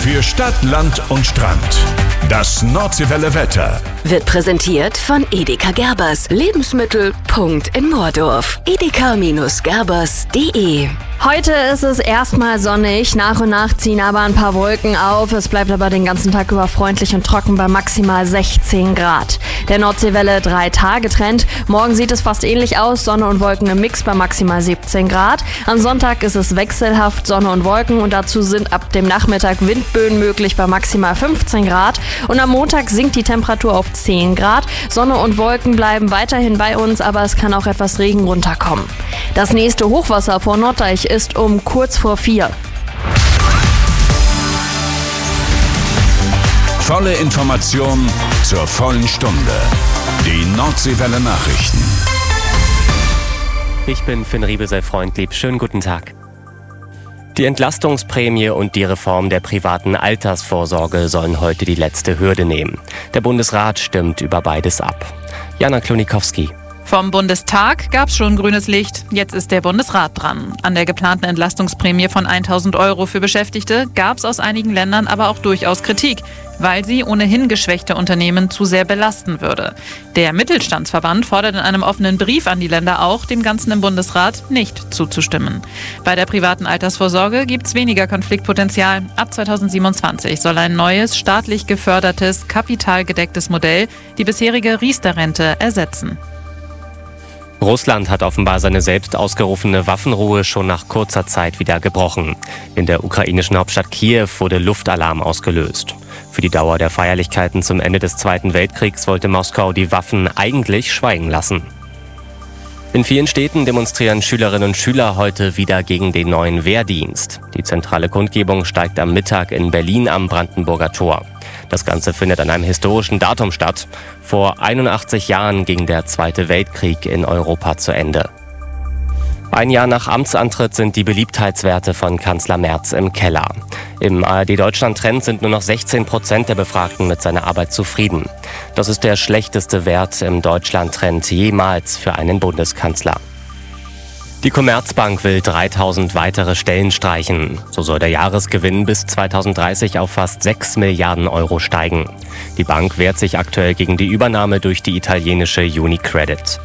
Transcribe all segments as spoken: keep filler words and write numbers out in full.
Für Stadt, Land und Strand. Das Nordseewelle Wetter wird präsentiert von Edeka Gerbers. Lebensmittel. Punkt in Moordorf. edeka Gerbers punkt de. Heute ist es erstmal sonnig, nach und nach ziehen aber ein paar Wolken auf. Es bleibt aber den ganzen Tag über freundlich und trocken bei maximal sechzehn Grad. Der Nordseewelle drei Tage Trend. Morgen sieht es fast ähnlich aus, Sonne und Wolken im Mix bei maximal siebzehn Grad. Am Sonntag ist es wechselhaft, Sonne und Wolken und dazu sind ab dem Nachmittag Windböen möglich bei maximal fünfzehn Grad. Und am Montag sinkt die Temperatur auf zehn Grad. Sonne und Wolken bleiben weiterhin bei uns, aber es kann auch etwas Regen runterkommen. Das nächste Hochwasser vor Norddeich ist um kurz vor vier. Volle Information zur vollen Stunde. Die Nordseewelle Nachrichten. Ich bin Finn Riebesel-Freundlieb. Schönen guten Tag. Die Entlastungsprämie und die Reform der privaten Altersvorsorge sollen heute die letzte Hürde nehmen. Der Bundesrat stimmt über beides ab. Jana Klonikowski. Vom Bundestag gab es schon grünes Licht. Jetzt ist der Bundesrat dran. An der geplanten Entlastungsprämie von tausend Euro für Beschäftigte gab es aus einigen Ländern aber auch durchaus Kritik, weil sie ohnehin geschwächte Unternehmen zu sehr belasten würde. Der Mittelstandsverband fordert in einem offenen Brief an die Länder auch, dem Ganzen im Bundesrat nicht zuzustimmen. Bei der privaten Altersvorsorge gibt es weniger Konfliktpotenzial. Ab zweitausendsiebenundzwanzig soll ein neues, staatlich gefördertes, kapitalgedecktes Modell die bisherige Riester-Rente ersetzen. Russland hat offenbar seine selbst ausgerufene Waffenruhe schon nach kurzer Zeit wieder gebrochen. In der ukrainischen Hauptstadt Kiew wurde Luftalarm ausgelöst. Für die Dauer der Feierlichkeiten zum Ende des Zweiten Weltkriegs wollte Moskau die Waffen eigentlich schweigen lassen. In vielen Städten demonstrieren Schülerinnen und Schüler heute wieder gegen den neuen Wehrdienst. Die zentrale Kundgebung steigt am Mittag in Berlin am Brandenburger Tor. Das Ganze findet an einem historischen Datum statt. Vor einundachtzig Jahren ging der Zweite Weltkrieg in Europa zu Ende. Ein Jahr nach Amtsantritt sind die Beliebtheitswerte von Kanzler Merz im Keller. Im A R D-Deutschland-Trend sind nur noch sechzehn Prozent der Befragten mit seiner Arbeit zufrieden. Das ist der schlechteste Wert im Deutschland-Trend jemals für einen Bundeskanzler. Die Commerzbank will dreitausend weitere Stellen streichen. So soll der Jahresgewinn bis zweitausenddreißig auf fast sechs Milliarden Euro steigen. Die Bank wehrt sich aktuell gegen die Übernahme durch die italienische UniCredit.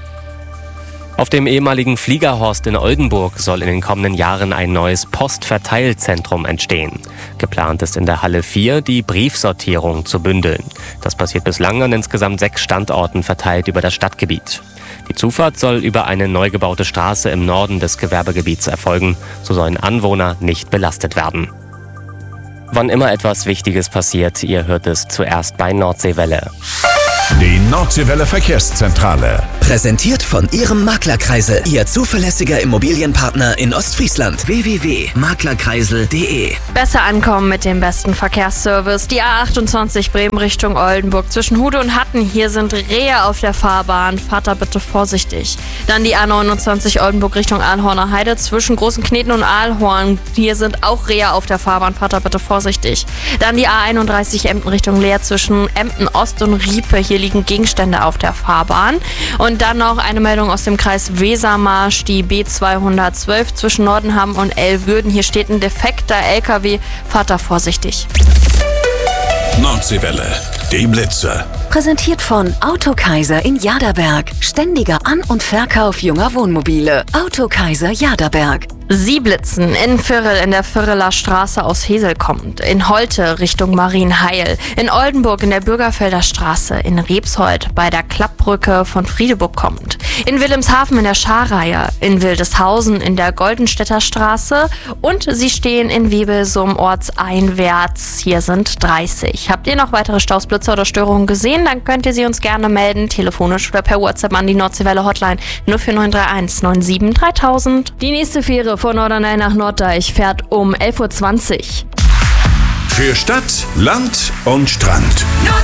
Auf dem ehemaligen Fliegerhorst in Oldenburg soll in den kommenden Jahren ein neues Postverteilzentrum entstehen. Geplant ist in der Halle vier die Briefsortierung zu bündeln. Das passiert bislang an insgesamt sechs Standorten verteilt über das Stadtgebiet. Die Zufahrt soll über eine neu gebaute Straße im Norden des Gewerbegebiets erfolgen. So sollen Anwohner nicht belastet werden. Wann immer etwas Wichtiges passiert, ihr hört es zuerst bei Nordseewelle. Die Nordseewelle Verkehrszentrale. Präsentiert von Ihrem Maklerkreisel, Ihr zuverlässiger Immobilienpartner in Ostfriesland. w w w punkt maklerkreisel punkt de. Besser ankommen mit dem besten Verkehrsservice. Die A achtundzwanzig Bremen Richtung Oldenburg zwischen Hude und Hatten. Hier sind Rehe auf der Fahrbahn. Fahrt da bitte vorsichtig. Dann die A neunundzwanzig Oldenburg Richtung Aalhorner Heide zwischen Großen Kneten und Aalhorn. Hier sind auch Rehe auf der Fahrbahn. Fahrt da bitte vorsichtig. Dann die A einunddreißig Emden Richtung Leer zwischen Emden Ost und Riepe. Hier liegen Gegenstände auf der Fahrbahn. Und dann noch eine Meldung aus dem Kreis Wesermarsch, die B zweihundertzwölf zwischen Nordenham und Elwürden. Hier steht ein defekter L K W. Fahrt da vorsichtig. Nordseewelle, die Blitze. Präsentiert von Autokaiser in Jaderberg. Ständiger An- und Verkauf junger Wohnmobile. Autokaiser Jaderberg. Sie blitzen in Virrel in der Virreler Straße aus Hesel kommend, in Holte Richtung Marienheil, in Oldenburg in der Bürgerfelder Straße, in Rebshold bei der Klappbrücke von Friedeburg kommend, in Wilhelmshaven in der Scharreihe, in Wildeshausen in der Goldenstädter Straße und sie stehen in Webelsum ortseinwärts. Hier sind dreißig. Habt ihr noch weitere Stausblitzer oder Störungen gesehen? Dann könnt ihr sie uns gerne melden, telefonisch oder per WhatsApp an die Nordseewelle Hotline null vier neun drei eins neun sieben dreitausend. Die nächste Fähre von Norderney nach Norddeich fährt um elf Uhr zwanzig. Für Stadt, Land und Strand.